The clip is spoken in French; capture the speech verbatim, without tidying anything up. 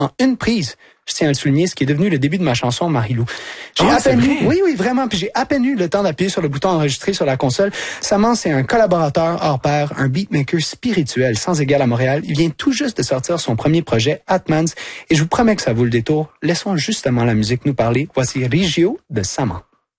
en une prise. Je tiens à le souligner, ce qui est devenu le début de ma chanson Marilou. J'ai Ah, à peine c'est eu, vrai? oui, oui, vraiment, puis j'ai à peine eu le temps d'appuyer sur le bouton enregistrer sur la console. Saman, c'est un collaborateur hors pair, un beatmaker spirituel sans égal à Montréal. Il vient tout juste de sortir son premier projet, Atmans, et je vous promets que ça vaut le détour. Laissons justement la musique nous parler. Voici Rigio de Saman.